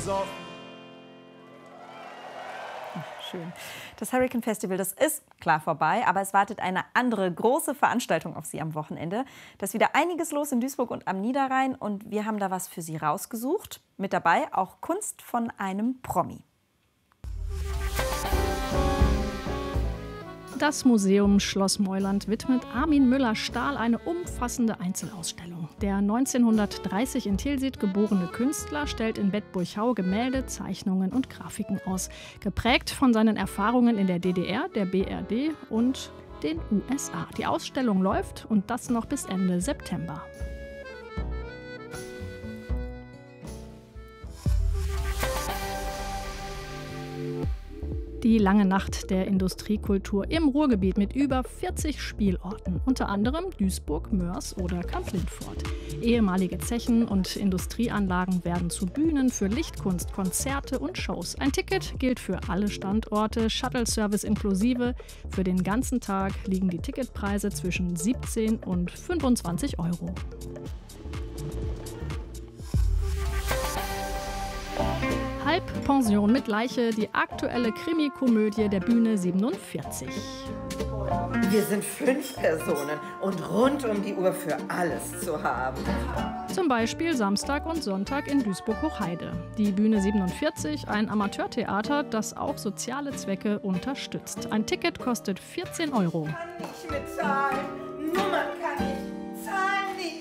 besoffen. Schön. Das Hurricane Festival, das ist klar vorbei, aber es wartet eine andere große Veranstaltung auf Sie am Wochenende. Da ist wieder einiges los in Duisburg und am Niederrhein und wir haben da was für Sie rausgesucht. Mit dabei auch Kunst von einem Promi. Das Museum Schloss Meuland widmet Armin Müller-Stahl eine umfassende Einzelausstellung. Der 1930 in Tilsit geborene Künstler stellt in Bad Burchau Gemälde, Zeichnungen und Grafiken aus. Geprägt von seinen Erfahrungen in der DDR, der BRD und den USA. Die Ausstellung läuft und das noch bis Ende September. Die lange Nacht der Industriekultur im Ruhrgebiet mit über 40 Spielorten, unter anderem Duisburg, Mörs oder Kamp-Lindfort. Ehemalige Zechen und Industrieanlagen werden zu Bühnen für Lichtkunst, Konzerte und Shows. Ein Ticket gilt für alle Standorte, Shuttle-Service inklusive. Für den ganzen Tag liegen die Ticketpreise zwischen 17 und 25 Euro. Halbpension mit Leiche, die aktuelle Krimi-Komödie der Bühne 47. Wir sind 5 Personen und rund um die Uhr für alles zu haben. Zum Beispiel Samstag und Sonntag in Duisburg-Hochheide. Die Bühne 47, ein Amateurtheater, das auch soziale Zwecke unterstützt. Ein Ticket kostet 14 Euro. Ich kann nicht mitzahlen. Nummern kann ich, zahlen nicht.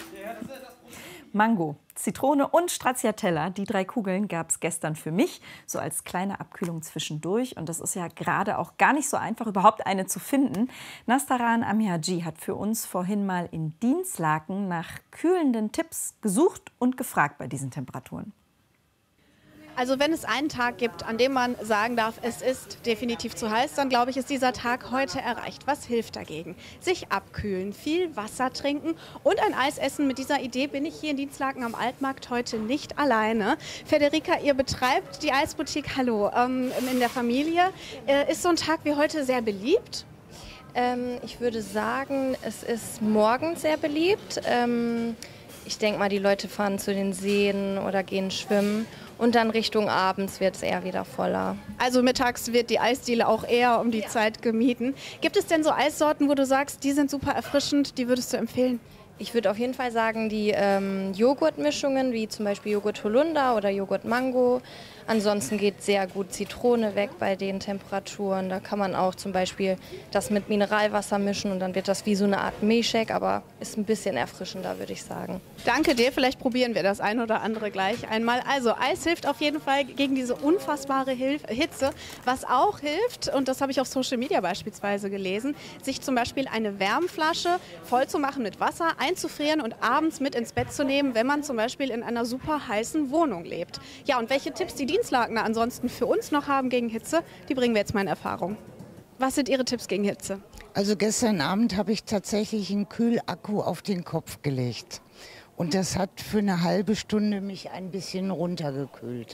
Mango, Zitrone und Stracciatella, die 3 Kugeln gab es gestern für mich, so als kleine Abkühlung zwischendurch. Und das ist ja gerade auch gar nicht so einfach, überhaupt eine zu finden. Nastaran Amihaji hat für uns vorhin mal in Dinslaken nach kühlenden Tipps gesucht und gefragt bei diesen Temperaturen. Also wenn es einen Tag gibt, an dem man sagen darf, es ist definitiv zu heiß, dann glaube ich, ist dieser Tag heute erreicht. Was hilft dagegen? Sich abkühlen, viel Wasser trinken und ein Eis essen. Mit dieser Idee bin ich hier in Dinslaken am Altmarkt heute nicht alleine. Federica, ihr betreibt die Eisboutique Hallo in der Familie. Ist so ein Tag wie heute sehr beliebt? Ich würde sagen, es ist morgens sehr beliebt. Ich denke mal, die Leute fahren zu den Seen oder gehen schwimmen. Und dann Richtung abends wird es eher wieder voller. Also mittags wird die Eisdiele auch eher um die Zeit gemieden. Gibt es denn so Eissorten, wo du sagst, die sind super erfrischend, die würdest du empfehlen? Ich würde auf jeden Fall sagen, die Joghurtmischungen, wie zum Beispiel Joghurt Holunder oder Joghurt Mango. Ansonsten geht sehr gut Zitrone weg bei den Temperaturen. Da kann man auch zum Beispiel das mit Mineralwasser mischen und dann wird das wie so eine Art Milchshake, aber ist ein bisschen erfrischender, würde ich sagen. Danke dir, vielleicht probieren wir das ein oder andere gleich einmal. Also Eis hilft auf jeden Fall gegen diese unfassbare Hitze. Was auch hilft, und das habe ich auf Social Media beispielsweise gelesen, sich zum Beispiel eine Wärmflasche voll zu machen mit Wasser, einzufrieren und abends mit ins Bett zu nehmen, wenn man zum Beispiel in einer super heißen Wohnung lebt. Ja, und welche Tipps die Dinslakener ansonsten für uns noch haben gegen Hitze, die bringen wir jetzt mal in Erfahrung. Was sind Ihre Tipps gegen Hitze? Also gestern Abend habe ich tatsächlich einen Kühlakku auf den Kopf gelegt. Und das hat für eine halbe Stunde mich ein bisschen runtergekühlt.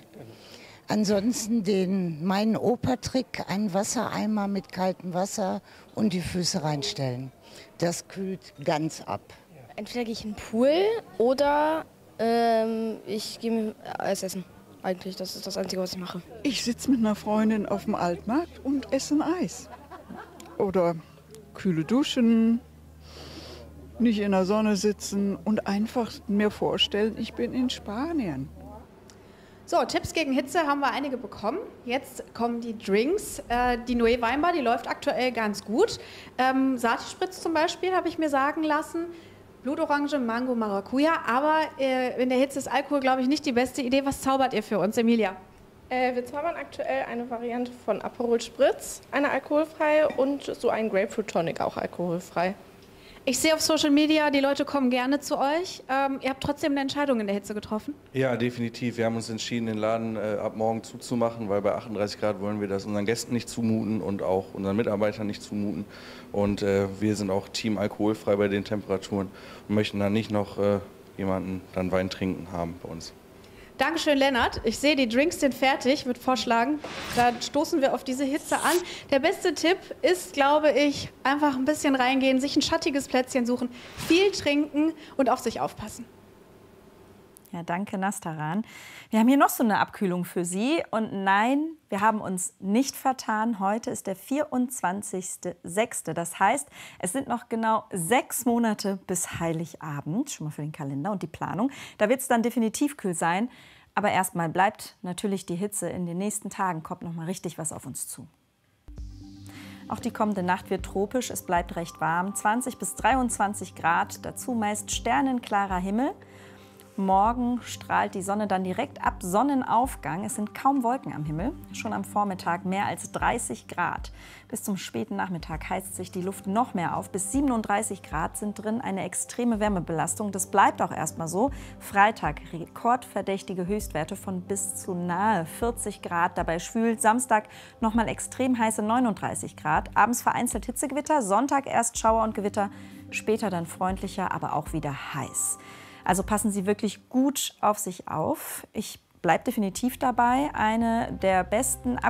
Ansonsten meinen Opa-Trick, einen Wassereimer mit kaltem Wasser und die Füße reinstellen. Das kühlt ganz ab. Entweder gehe ich in den Pool oder ich gehe mir Eis essen. Eigentlich, das ist das Einzige, was ich mache. Ich sitze mit einer Freundin auf dem Altmarkt und esse ein Eis. Oder kühle Duschen, nicht in der Sonne sitzen und einfach mir vorstellen, ich bin in Spanien. So, Tipps gegen Hitze haben wir einige bekommen. Jetzt kommen die Drinks. Die Noe Weinbar, die läuft aktuell ganz gut. Sati-Spritz zum Beispiel, habe ich mir sagen lassen. Blutorange, Mango, Maracuja. Aber in der Hitze ist Alkohol, glaube ich, nicht die beste Idee. Was zaubert ihr für uns, Emilia? Wir zaubern aktuell eine Variante von Aperol Spritz, eine alkoholfreie und so einen Grapefruit Tonic, auch alkoholfrei. Ich sehe auf Social Media, die Leute kommen gerne zu euch. Ihr habt trotzdem eine Entscheidung in der Hitze getroffen? Ja, definitiv. Wir haben uns entschieden, den Laden ab morgen zuzumachen, weil bei 38 Grad wollen wir das unseren Gästen nicht zumuten und auch unseren Mitarbeitern nicht zumuten. Und wir sind auch Team alkoholfrei bei den Temperaturen und möchten dann nicht noch jemanden dann Wein trinken haben bei uns. Dankeschön, Lennart. Ich sehe, die Drinks sind fertig. Ich würde vorschlagen, da stoßen wir auf diese Hitze an. Der beste Tipp ist, glaube ich, einfach ein bisschen reingehen, sich ein schattiges Plätzchen suchen, viel trinken und auf sich aufpassen. Ja, danke, Nastaran. Wir haben hier noch so eine Abkühlung für Sie. Und nein, wir haben uns nicht vertan. Heute ist der 24.06. Das heißt, es sind noch genau 6 Monate bis Heiligabend. Schon mal für den Kalender und die Planung. Da wird es dann definitiv kühl sein. Aber erstmal bleibt natürlich die Hitze. In den nächsten Tagen kommt noch mal richtig was auf uns zu. Auch die kommende Nacht wird tropisch. Es bleibt recht warm. 20 bis 23 Grad. Dazu meist sternenklarer Himmel. Morgen strahlt die Sonne dann direkt ab Sonnenaufgang. Es sind kaum Wolken am Himmel. Schon am Vormittag mehr als 30 Grad. Bis zum späten Nachmittag heizt sich die Luft noch mehr auf. Bis 37 Grad sind drin, eine extreme Wärmebelastung. Das bleibt auch erstmal so. Freitag rekordverdächtige Höchstwerte von bis zu nahe 40 Grad. Dabei schwül. Samstag nochmal extrem heiße 39 Grad. Abends vereinzelt Hitzegewitter. Sonntag erst Schauer und Gewitter. Später dann freundlicher, aber auch wieder heiß. Also passen Sie wirklich gut auf sich auf. Ich bleibe definitiv dabei. Eine der besten